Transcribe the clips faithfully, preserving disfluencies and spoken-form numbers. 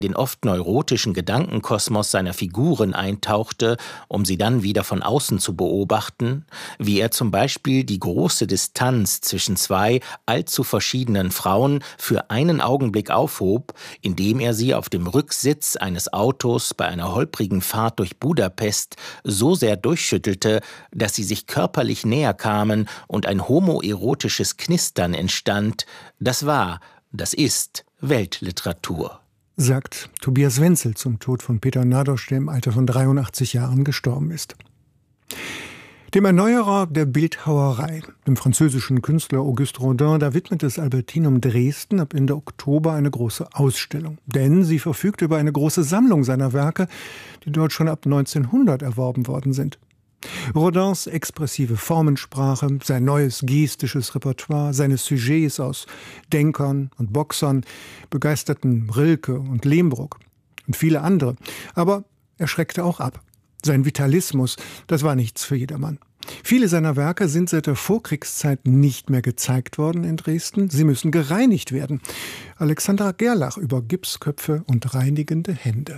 den oft neurotischen Gedankenkosmos seiner Figuren eintauchte, um sie dann wieder von außen zu beobachten, wie er zum Beispiel die große Distanz zwischen zwei allzu verschiedenen Frauen für einen Augenblick aufhob, indem er sie auf dem Rücksitz eines Autos bei einer holprigen Fahrt durch Budapest so sehr durchschüttelte, dass sie sich körperlich näher kamen und ein homoerotisches Knistern entstand. Das war, das ist Weltliteratur, sagt Tobias Wenzel zum Tod von Peter Nadosch, der im Alter von dreiundachtzig Jahren gestorben ist. Dem Erneuerer der Bildhauerei, dem französischen Künstler Auguste Rodin, da widmet das Albertinum Dresden ab Ende Oktober eine große Ausstellung. Denn sie verfügt über eine große Sammlung seiner Werke, die dort schon ab neunzehnhundert erworben worden sind. Rodins expressive Formensprache, sein neues gestisches Repertoire, seine Sujets aus Denkern und Boxern begeisterten Rilke und Lehmbruck und viele andere. Aber er schreckte auch ab. Sein Vitalismus, das war nichts für jedermann. Viele seiner Werke sind seit der Vorkriegszeit nicht mehr gezeigt worden in Dresden. Sie müssen gereinigt werden. Alexandra Gerlach über Gipsköpfe und reinigende Hände.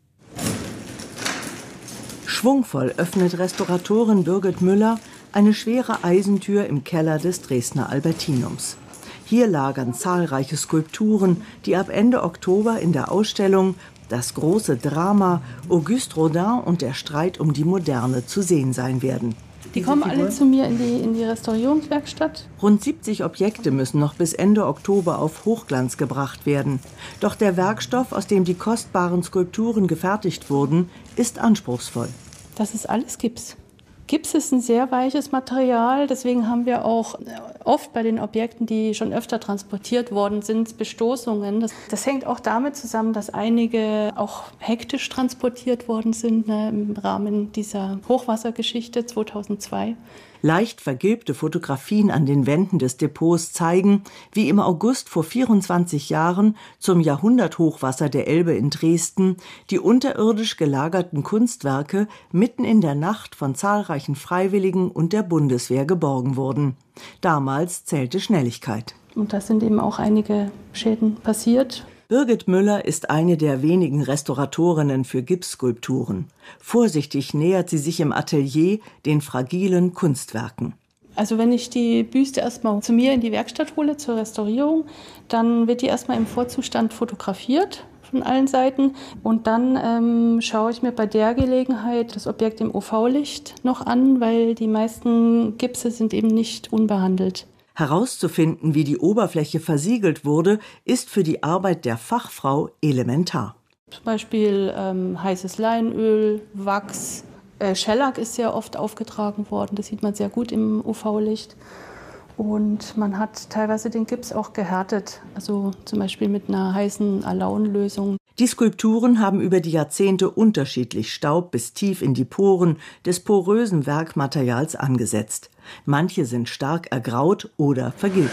Schwungvoll öffnet Restauratorin Birgit Müller eine schwere Eisentür im Keller des Dresdner Albertinums. Hier lagern zahlreiche Skulpturen, die ab Ende Oktober in der Ausstellung Das große Drama Auguste Rodin und der Streit um die Moderne zu sehen sein werden. Die kommen alle zu mir in die, in die Restaurierungswerkstatt. Rund siebzig Objekte müssen noch bis Ende Oktober auf Hochglanz gebracht werden. Doch der Werkstoff, aus dem die kostbaren Skulpturen gefertigt wurden, ist anspruchsvoll. Das ist alles Gips. Gips ist ein sehr weiches Material, deswegen haben wir auch oft bei den Objekten, die schon öfter transportiert worden sind, Bestoßungen. Das, das hängt auch damit zusammen, dass einige auch hektisch transportiert worden sind, ne, im Rahmen dieser Hochwassergeschichte zweitausendzwei. Leicht vergilbte Fotografien an den Wänden des Depots zeigen, wie im August vor vierundzwanzig Jahren zum Jahrhunderthochwasser der Elbe in Dresden die unterirdisch gelagerten Kunstwerke mitten in der Nacht von zahlreichen Freiwilligen und der Bundeswehr geborgen wurden. Damals zählte Schnelligkeit. Und da sind eben auch einige Schäden passiert. Birgit Müller ist eine der wenigen Restauratorinnen für Gipsskulpturen. Vorsichtig nähert sie sich im Atelier den fragilen Kunstwerken. Also wenn ich die Büste erstmal zu mir in die Werkstatt hole zur Restaurierung, dann wird die erstmal im Vorzustand fotografiert von allen Seiten. Und dann ähm, schaue ich mir bei der Gelegenheit das Objekt im U V-Licht noch an, weil die meisten Gipse sind eben nicht unbehandelt. Herauszufinden, wie die Oberfläche versiegelt wurde, ist für die Arbeit der Fachfrau elementar. Zum Beispiel ähm, heißes Leinöl, Wachs, äh, Schellack ist sehr oft aufgetragen worden. Das sieht man sehr gut im U V-Licht. Und man hat teilweise den Gips auch gehärtet, also zum Beispiel mit einer heißen Alaunlösung. Die Skulpturen haben über die Jahrzehnte unterschiedlich Staub bis tief in die Poren des porösen Werkmaterials angesetzt. Manche sind stark ergraut oder vergilbt.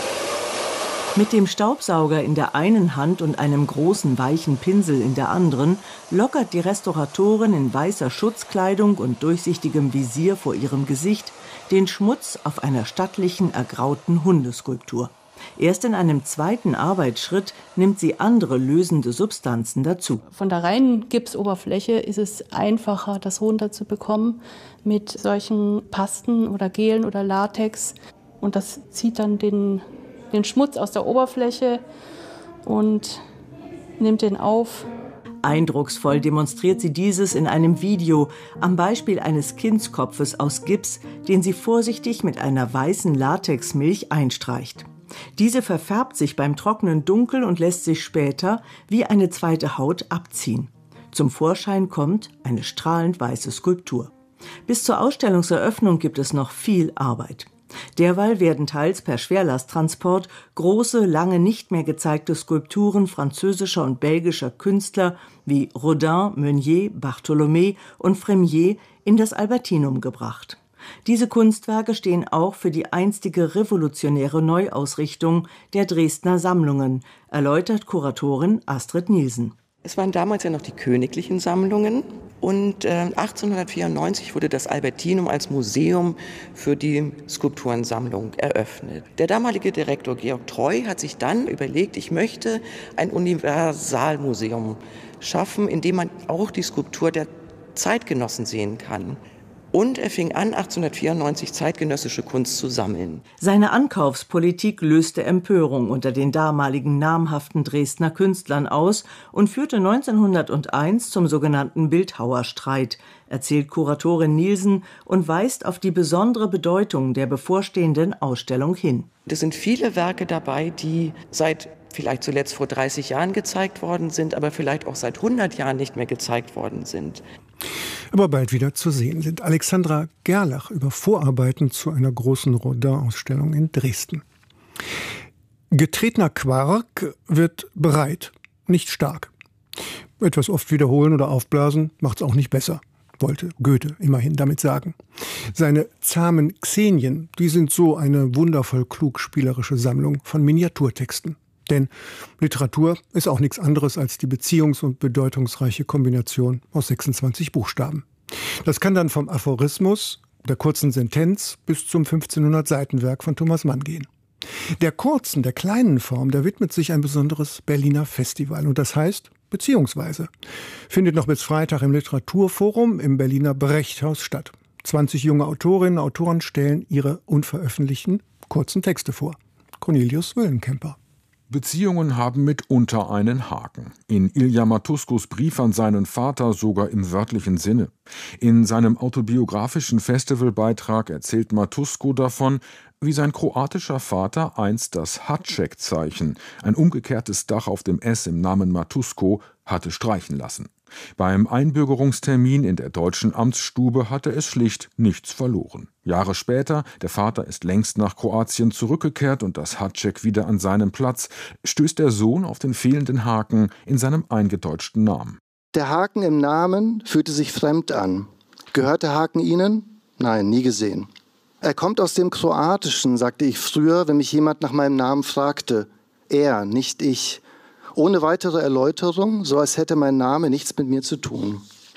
Mit dem Staubsauger in der einen Hand und einem großen weichen Pinsel in der anderen lockert die Restauratorin in weißer Schutzkleidung und durchsichtigem Visier vor ihrem Gesicht den Schmutz auf einer stattlichen, ergrauten Hundeskulptur. Erst in einem zweiten Arbeitsschritt nimmt sie andere lösende Substanzen dazu. Von der reinen Gipsoberfläche ist es einfacher, das runterzubekommen mit solchen Pasten oder Gelen oder Latex. Und das zieht dann den, den Schmutz aus der Oberfläche und nimmt den auf. Eindrucksvoll demonstriert sie dieses in einem Video am Beispiel eines Kindskopfes aus Gips, den sie vorsichtig mit einer weißen Latexmilch einstreicht. Diese verfärbt sich beim Trocknen dunkel und lässt sich später wie eine zweite Haut abziehen. Zum Vorschein kommt eine strahlend weiße Skulptur. Bis zur Ausstellungseröffnung gibt es noch viel Arbeit. Derweil werden teils per Schwerlasttransport große, lange nicht mehr gezeigte Skulpturen französischer und belgischer Künstler wie Rodin, Meunier, Bartholomä und Fremier in das Albertinum gebracht. Diese Kunstwerke stehen auch für die einstige revolutionäre Neuausrichtung der Dresdner Sammlungen, erläutert Kuratorin Astrid Nielsen. Es waren damals ja noch die königlichen Sammlungen Und äh, achtzehnhundertvierundneunzig wurde das Albertinum als Museum für die Skulpturensammlung eröffnet. Der damalige Direktor Georg Treu hat sich dann überlegt, ich möchte ein Universalmuseum schaffen, in dem man auch die Skulptur der Zeitgenossen sehen kann. Und er fing an, achtzehnhundertvierundneunzig zeitgenössische Kunst zu sammeln. Seine Ankaufspolitik löste Empörung unter den damaligen namhaften Dresdner Künstlern aus und führte neunzehnhunderteins zum sogenannten Bildhauerstreit, erzählt Kuratorin Nielsen und weist auf die besondere Bedeutung der bevorstehenden Ausstellung hin. Es sind viele Werke dabei, die seit vielleicht zuletzt vor dreißig Jahren gezeigt worden sind, aber vielleicht auch seit hundert Jahren nicht mehr gezeigt worden sind. Aber bald wieder zu sehen sind. Alexandra Gerlach über Vorarbeiten zu einer großen Rodin-Ausstellung in Dresden. Getretener Quark wird bereit, nicht stark. Etwas oft wiederholen oder aufblasen macht's auch nicht besser, wollte Goethe immerhin damit sagen. Seine zahmen Xenien, die sind so eine wundervoll klug spielerische Sammlung von Miniaturtexten. Denn Literatur ist auch nichts anderes als die beziehungs- und bedeutungsreiche Kombination aus sechsundzwanzig Buchstaben. Das kann dann vom Aphorismus, der kurzen Sentenz bis zum fünfzehnhundert Seitenwerk von Thomas Mann gehen. Der kurzen, der kleinen Form, da widmet sich ein besonderes Berliner Festival. Und das heißt beziehungsweise. Findet noch bis Freitag im Literaturforum im Berliner Brechthaus statt. zwanzig junge Autorinnen und Autoren stellen ihre unveröffentlichten kurzen Texte vor. Cornelius Wöllenkemper. Beziehungen haben mitunter einen Haken. In Ilja Matuskos Brief an seinen Vater sogar im wörtlichen Sinne. In seinem autobiografischen Festivalbeitrag erzählt Matusko davon, wie sein kroatischer Vater einst das Hatschek-Zeichen, ein umgekehrtes Dach auf dem S im Namen Matusko, hatte streichen lassen. Beim Einbürgerungstermin in der deutschen Amtsstube hatte es schlicht nichts verloren. Jahre später, der Vater ist längst nach Kroatien zurückgekehrt und das Hatschek wieder an seinem Platz, stößt der Sohn auf den fehlenden Haken in seinem eingedeutschten Namen. Der Haken im Namen fühlte sich fremd an. Gehört der Haken Ihnen? Nein, nie gesehen. Er kommt aus dem Kroatischen, sagte ich früher, wenn mich jemand nach meinem Namen fragte. Er, nicht ich. Ohne weitere Erläuterung, so als hätte mein Name nichts mit mir zu tun.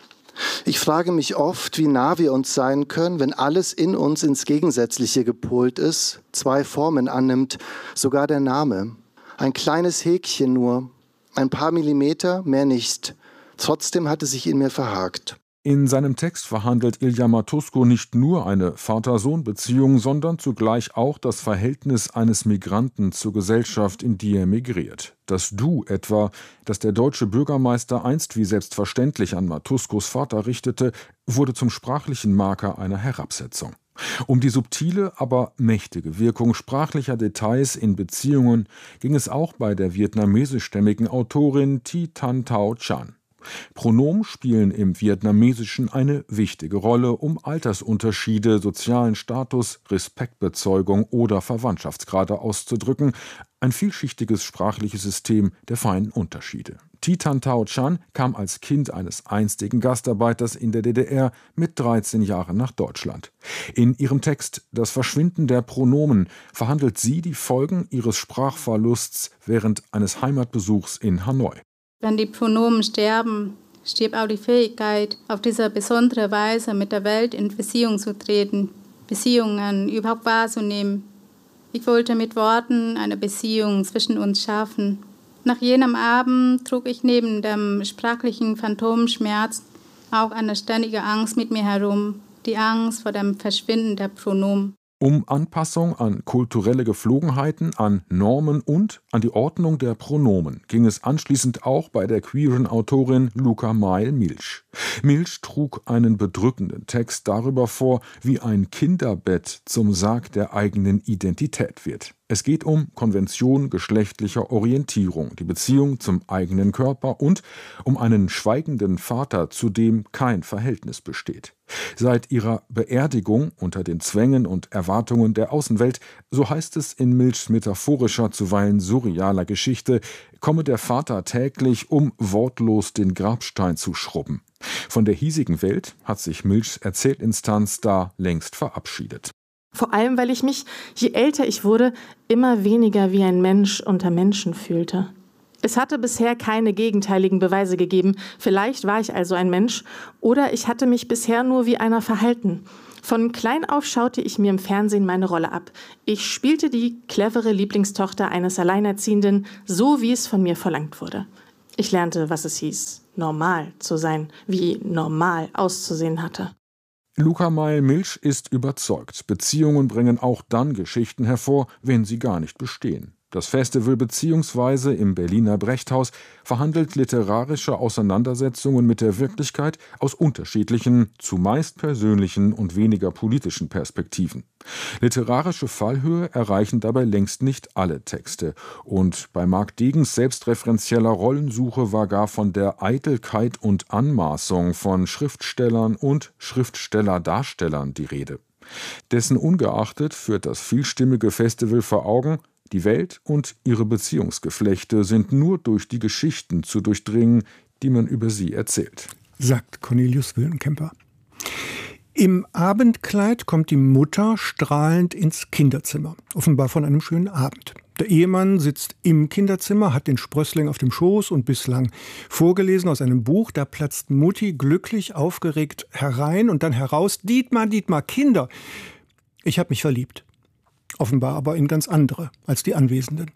Ich frage mich oft, wie nah wir uns sein können, wenn alles in uns ins Gegensätzliche gepolt ist, zwei Formen annimmt, sogar der Name. Ein kleines Häkchen nur, ein paar Millimeter, mehr nicht. Trotzdem hat es sich in mir verhakt. In seinem Text verhandelt Ilja Matusko nicht nur eine Vater-Sohn-Beziehung, sondern zugleich auch das Verhältnis eines Migranten zur Gesellschaft, in die er migriert. Das Du etwa, das der deutsche Bürgermeister einst wie selbstverständlich an Matuskos Vater richtete, wurde zum sprachlichen Marker einer Herabsetzung. Um die subtile, aber mächtige Wirkung sprachlicher Details in Beziehungen ging es auch bei der vietnamesischstämmigen Autorin Thi Thanh Thao Chan. Pronomen spielen im Vietnamesischen eine wichtige Rolle, um Altersunterschiede, sozialen Status, Respektbezeugung oder Verwandtschaftsgrade auszudrücken. Ein vielschichtiges sprachliches System der feinen Unterschiede. Thi Thanh Thao Chan kam als Kind eines einstigen Gastarbeiters in der D D R mit dreizehn Jahren nach Deutschland. In ihrem Text »Das Verschwinden der Pronomen« verhandelt sie die Folgen ihres Sprachverlusts während eines Heimatbesuchs in Hanoi. Wenn die Pronomen sterben, stirbt auch die Fähigkeit, auf diese besondere Weise mit der Welt in Beziehung zu treten, Beziehungen überhaupt wahrzunehmen. Ich wollte mit Worten eine Beziehung zwischen uns schaffen. Nach jenem Abend trug ich neben dem sprachlichen Phantomschmerz auch eine ständige Angst mit mir herum, die Angst vor dem Verschwinden der Pronomen. Um Anpassung an kulturelle Geflogenheiten, an Normen und an die Ordnung der Pronomen ging es anschließend auch bei der queeren Autorin Luca Meil-Milch. Milch trug einen bedrückenden Text darüber vor, wie ein Kinderbett zum Sarg der eigenen Identität wird. Es geht um Konvention geschlechtlicher Orientierung, die Beziehung zum eigenen Körper und um einen schweigenden Vater, zu dem kein Verhältnis besteht. Seit ihrer Beerdigung unter den Zwängen und Erwartungen der Außenwelt, so heißt es in Milchs metaphorischer, zuweilen surrealer Geschichte, komme der Vater täglich, um wortlos den Grabstein zu schrubben. Von der hiesigen Welt hat sich Milchs Erzählinstanz da längst verabschiedet. Vor allem, weil ich mich, je älter ich wurde, immer weniger wie ein Mensch unter Menschen fühlte. Es hatte bisher keine gegenteiligen Beweise gegeben. Vielleicht war ich also ein Mensch oder ich hatte mich bisher nur wie einer verhalten. Von klein auf schaute ich mir im Fernsehen meine Rolle ab. Ich spielte die clevere Lieblingstochter eines Alleinerziehenden, so wie es von mir verlangt wurde. Ich lernte, was es hieß, normal zu sein, wie normal auszusehen hatte. Luca Meyer-Milch ist überzeugt, Beziehungen bringen auch dann Geschichten hervor, wenn sie gar nicht bestehen. Das Festival bzw. im Berliner Brechthaus verhandelt literarische Auseinandersetzungen mit der Wirklichkeit aus unterschiedlichen, zumeist persönlichen und weniger politischen Perspektiven. Literarische Fallhöhe erreichen dabei längst nicht alle Texte. Und bei Marc Degens selbstreferenzieller Rollensuche war gar von der Eitelkeit und Anmaßung von Schriftstellern und Schriftstellerdarstellern die Rede. Dessen ungeachtet führt das vielstimmige Festival vor Augen: Die Welt und ihre Beziehungsgeflechte sind nur durch die Geschichten zu durchdringen, die man über sie erzählt, sagt Cornelius Wildenkemper. Im Abendkleid kommt die Mutter strahlend ins Kinderzimmer, offenbar von einem schönen Abend. Der Ehemann sitzt im Kinderzimmer, hat den Sprössling auf dem Schoß und bislang vorgelesen aus einem Buch. Da platzt Mutti glücklich aufgeregt herein und dann heraus: Dietmar, Dietmar, Kinder! Ich habe mich verliebt. Offenbar aber in ganz andere als die Anwesenden.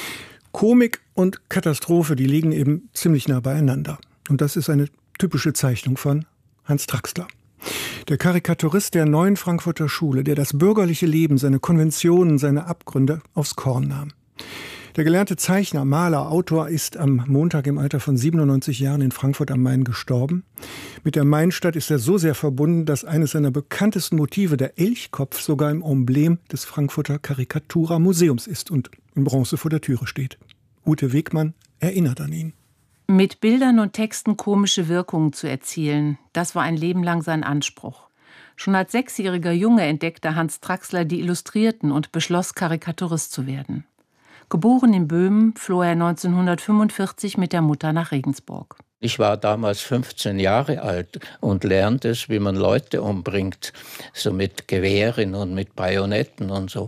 Komik und Katastrophe, die liegen eben ziemlich nah beieinander. Und das ist eine typische Zeichnung von Hans Traxler. Der Karikaturist der Neuen Frankfurter Schule, der das bürgerliche Leben, seine Konventionen, seine Abgründe aufs Korn nahm. Der gelernte Zeichner, Maler, Autor ist am Montag im Alter von siebenundneunzig Jahren in Frankfurt am Main gestorben. Mit der Mainstadt ist er so sehr verbunden, dass eines seiner bekanntesten Motive, der Elchkopf, sogar im Emblem des Frankfurter Karikatura-Museums ist und in Bronze vor der Türe steht. Ute Wegmann erinnert an ihn. Mit Bildern und Texten komische Wirkungen zu erzielen, das war ein Leben lang sein Anspruch. Schon als sechsjähriger Junge entdeckte Hans Traxler die Illustrierten und beschloss, Karikaturist zu werden. Geboren in Böhmen, floh er neunzehnhundertfünfundvierzig mit der Mutter nach Regensburg. Ich war damals fünfzehn Jahre alt und lernte es, wie man Leute umbringt, so mit Gewehren und mit Bajonetten und so.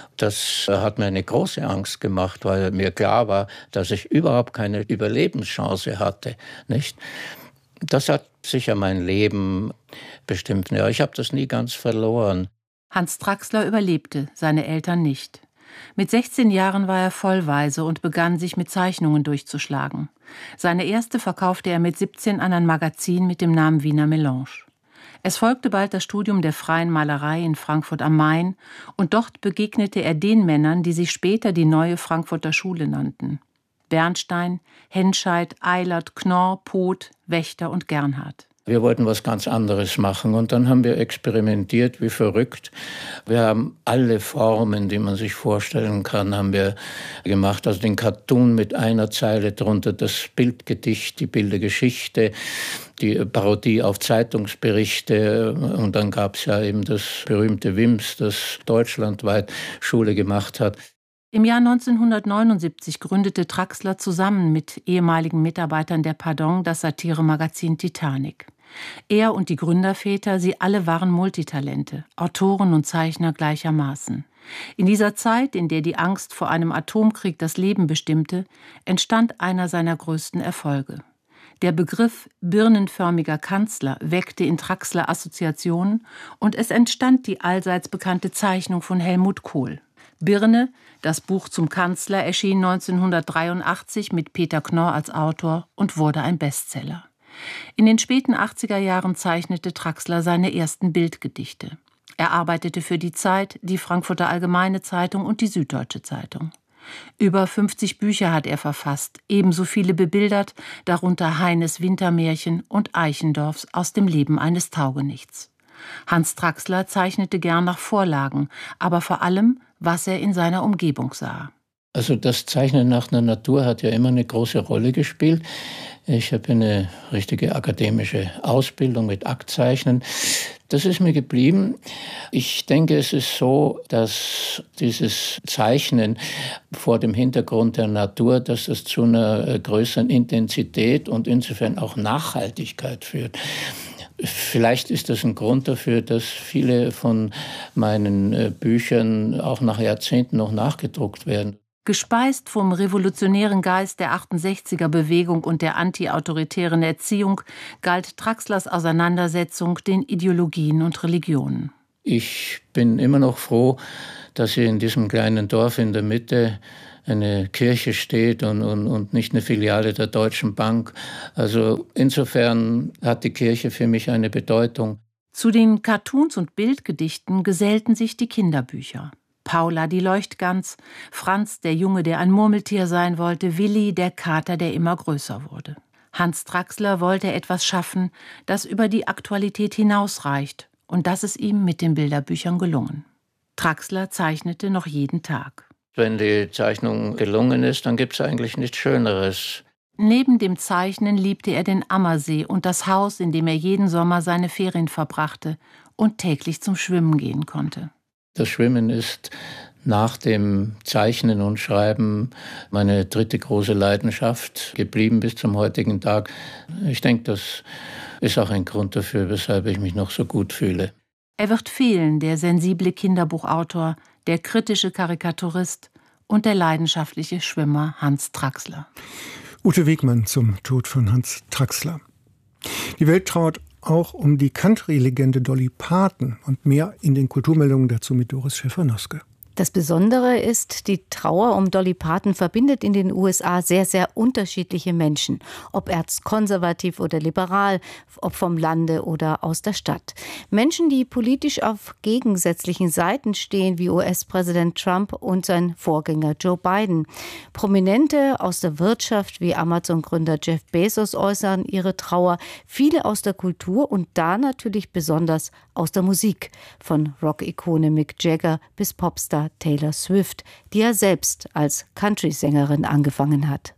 Das hat mir eine große Angst gemacht, weil mir klar war, dass ich überhaupt keine Überlebenschance hatte, nicht? Das hat sicher mein Leben bestimmt. Ja, ich habe das nie ganz verloren. Hans Traxler überlebte, seine Eltern nicht. Mit sechzehn Jahren war er vollweise und begann, sich mit Zeichnungen durchzuschlagen. Seine erste verkaufte er mit siebzehn an ein Magazin mit dem Namen Wiener Melange. Es folgte bald das Studium der freien Malerei in Frankfurt am Main und dort begegnete er den Männern, die sich später die Neue Frankfurter Schule nannten. Bernstein, Henscheid, Eilert, Knorr, Poth, Wächter und Gernhardt. Wir wollten was ganz anderes machen und dann haben wir experimentiert wie verrückt. Wir haben alle Formen, die man sich vorstellen kann, haben wir gemacht. Also den Cartoon mit einer Zeile drunter, das Bildgedicht, die Bildergeschichte, die Parodie auf Zeitungsberichte und dann gab es ja eben das berühmte Wims, das deutschlandweit Schule gemacht hat. Im Jahr neunzehnhundertneunundsiebzig gründete Traxler zusammen mit ehemaligen Mitarbeitern der Pardon das Satiremagazin Titanic. Er und die Gründerväter, sie alle waren Multitalente, Autoren und Zeichner gleichermaßen. In dieser Zeit, in der die Angst vor einem Atomkrieg das Leben bestimmte, entstand einer seiner größten Erfolge. Der Begriff birnenförmiger Kanzler weckte in Traxler Assoziationen und es entstand die allseits bekannte Zeichnung von Helmut Kohl. Birne, das Buch zum Kanzler, erschien neunzehnhundertdreiundachtzig mit Peter Knorr als Autor und wurde ein Bestseller. In den späten achtziger Jahren zeichnete Traxler seine ersten Bildgedichte. Er arbeitete für die Zeit, die Frankfurter Allgemeine Zeitung und die Süddeutsche Zeitung. Über fünfzig Bücher hat er verfasst, ebenso viele bebildert, darunter Heines Wintermärchen und Eichendorffs Aus dem Leben eines Taugenichts. Hans Traxler zeichnete gern nach Vorlagen, aber vor allem, was er in seiner Umgebung sah. Also das Zeichnen nach der Natur hat ja immer eine große Rolle gespielt. Ich habe eine richtige akademische Ausbildung mit Aktzeichnen. Das ist mir geblieben. Ich denke, es ist so, dass dieses Zeichnen vor dem Hintergrund der Natur, dass es zu einer größeren Intensität und insofern auch Nachhaltigkeit führt. Vielleicht ist das ein Grund dafür, dass viele von meinen Büchern auch nach Jahrzehnten noch nachgedruckt werden. Gespeist vom revolutionären Geist der achtundsechziger-Bewegung und der antiautoritären Erziehung galt Traxlers Auseinandersetzung den Ideologien und Religionen. Ich bin immer noch froh, dass hier in diesem kleinen Dorf in der Mitte eine Kirche steht und, und, und nicht eine Filiale der Deutschen Bank. Also insofern hat die Kirche für mich eine Bedeutung. Zu den Cartoons und Bildgedichten gesellten sich die Kinderbücher. Paula, die Leuchtgans, Franz, der Junge, der ein Murmeltier sein wollte, Willi, der Kater, der immer größer wurde. Hans Traxler wollte etwas schaffen, das über die Aktualität hinausreicht, und das ist ihm mit den Bilderbüchern gelungen. Traxler zeichnete noch jeden Tag. Wenn die Zeichnung gelungen ist, dann gibt es eigentlich nichts Schöneres. Neben dem Zeichnen liebte er den Ammersee und das Haus, in dem er jeden Sommer seine Ferien verbrachte und täglich zum Schwimmen gehen konnte. Das Schwimmen ist nach dem Zeichnen und Schreiben meine dritte große Leidenschaft geblieben bis zum heutigen Tag. Ich denke, das ist auch ein Grund dafür, weshalb ich mich noch so gut fühle. Er wird fehlen, der sensible Kinderbuchautor, der kritische Karikaturist und der leidenschaftliche Schwimmer Hans Traxler. Ute Wegmann zum Tod von Hans Traxler. Die Welt trauert auch um die Country-Legende Dolly Parton und mehr in den Kulturmeldungen dazu mit Doris Schäfer-Noske. Das Besondere ist, die Trauer um Dolly Parton verbindet in den U S A sehr, sehr unterschiedliche Menschen. Ob erzkonservativ oder liberal, ob vom Lande oder aus der Stadt. Menschen, die politisch auf gegensätzlichen Seiten stehen, wie U S-Präsident Trump und sein Vorgänger Joe Biden. Prominente aus der Wirtschaft wie Amazon-Gründer Jeff Bezos äußern ihre Trauer. Viele aus der Kultur und da natürlich besonders aus der Musik. Von Rock-Ikone Mick Jagger bis Popstar Taylor Swift, die er selbst als Country-Sängerin angefangen hat.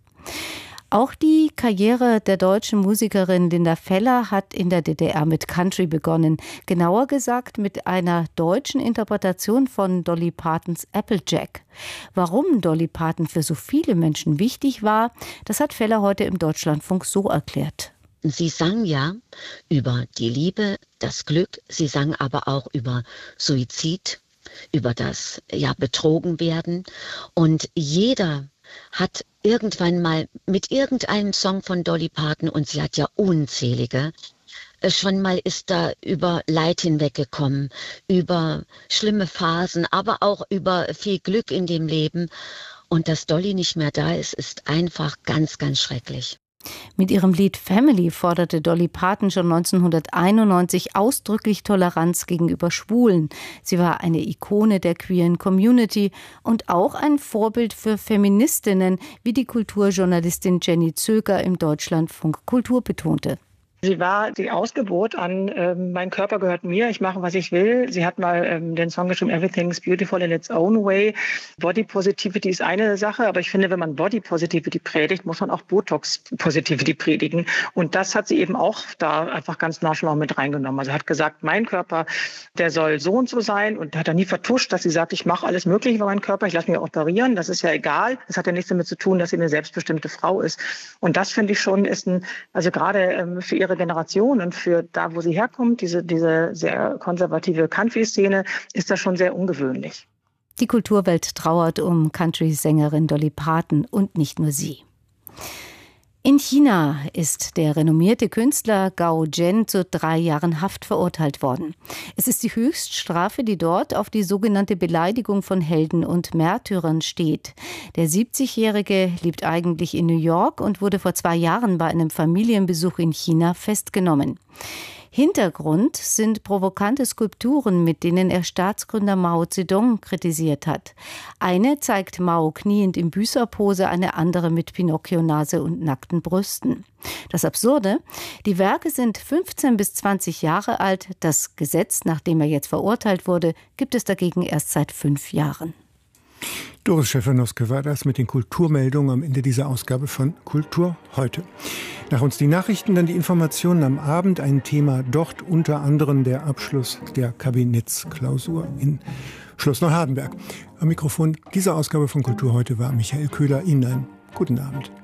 Auch die Karriere der deutschen Musikerin Linda Feller hat in der D D R mit Country begonnen. Genauer gesagt mit einer deutschen Interpretation von Dolly Partons Applejack. Warum Dolly Parton für so viele Menschen wichtig war, das hat Feller heute im Deutschlandfunk so erklärt. Sie sang ja über die Liebe, das Glück, sie sang aber auch über Suizid, über das ja betrogen werden. Und jeder hat irgendwann mal mit irgendeinem Song von Dolly Parton, und sie hat ja unzählige, schon mal ist da über Leid hinweggekommen, über schlimme Phasen, aber auch über viel Glück in dem Leben. Und dass Dolly nicht mehr da ist, ist einfach ganz, ganz schrecklich. Mit ihrem Lied Family forderte Dolly Parton schon neunzehnhunderteinundneunzig ausdrücklich Toleranz gegenüber Schwulen. Sie war eine Ikone der queeren Community und auch ein Vorbild für Feministinnen, wie die Kulturjournalistin Jenny Zöger im Deutschlandfunk Kultur betonte. Sie war die Ausgeburt an ähm, mein Körper gehört mir, ich mache, was ich will. Sie hat mal ähm, den Song geschrieben, Everything's Beautiful in its own way. Body Positivity ist eine Sache, aber ich finde, wenn man Body Positivity predigt, muss man auch Botox Positivity predigen. Und das hat sie eben auch da einfach ganz nonchalant mit reingenommen. Also hat gesagt, mein Körper, der soll so und so sein, und hat er nie vertuscht, dass sie sagt, ich mache alles Mögliche für meinen Körper, ich lasse mich operieren, das ist ja egal. Das hat ja nichts damit zu tun, dass sie eine selbstbestimmte Frau ist. Und das finde ich schon ist ein, also gerade ähm, für ihre Generation und für da, wo sie herkommt, diese, diese sehr konservative Country-Szene, ist das schon sehr ungewöhnlich. Die Kulturwelt trauert um Country-Sängerin Dolly Parton und nicht nur sie. In China ist der renommierte Künstler Gao Zhen zu drei Jahren Haft verurteilt worden. Es ist die Höchststrafe, die dort auf die sogenannte Beleidigung von Helden und Märtyrern steht. Der siebzigjährige lebt eigentlich in New York und wurde vor zwei Jahren bei einem Familienbesuch in China festgenommen. Hintergrund sind provokante Skulpturen, mit denen er Staatsgründer Mao Zedong kritisiert hat. Eine zeigt Mao kniend in Büßerpose, eine andere mit Pinocchio-Nase und nackten Brüsten. Das Absurde: Die Werke sind fünfzehn bis zwanzig Jahre alt. Das Gesetz, nach dem er jetzt verurteilt wurde, gibt es dagegen erst seit fünf Jahren. Doris Schäfer-Noske war das mit den Kulturmeldungen am Ende dieser Ausgabe von Kultur heute. Nach uns die Nachrichten, dann die Informationen am Abend. Ein Thema dort unter anderem der Abschluss der Kabinettsklausur in Schloss Neuhardenberg. Am Mikrofon dieser Ausgabe von Kultur heute war Michael Köhler. Ihnen einen guten Abend.